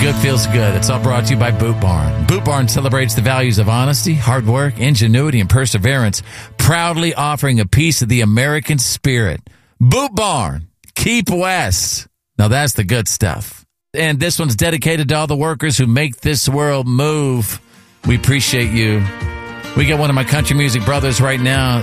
good feels good. It's all brought to you by Boot Barn. Boot Barn celebrates the values of honesty, hard work, ingenuity, and perseverance, proudly offering a piece of the American spirit. Boot Barn, keep west. Now that's the good stuff. And this one's dedicated to all the workers who make this world move. We appreciate you. We got one of my country music brothers right now,